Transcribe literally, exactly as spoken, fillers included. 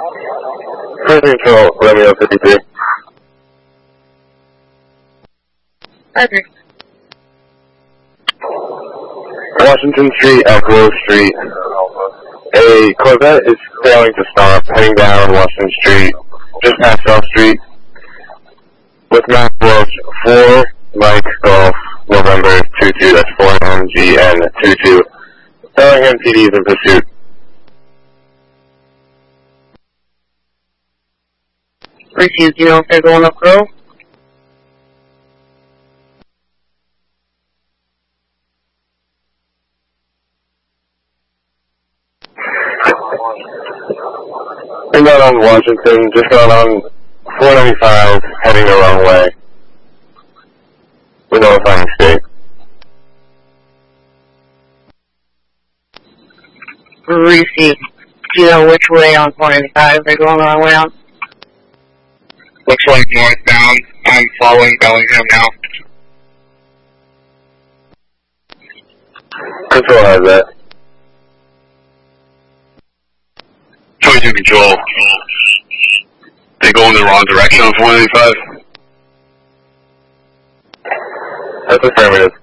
Cruising Control, Romeo fifty-three. Okay. Washington Street at Grove Street. A Corvette is failing to stop, heading down Washington Street, just past South Street, with Matt Welch, four Mike Golf, November two two, that's four M G N two two. Bellingham P D is in pursuit. Received, do you know if they're going up Grove? They're not on Washington, just got on four ninety-five, heading the wrong way. We're notifying state. Received, do you know which way on four ninety-five they're going the wrong way on? Looks like northbound. I'm following Bellingham now. Control has that. twenty-two Control. They go in the wrong direction on four ninety-five? That's affirmative.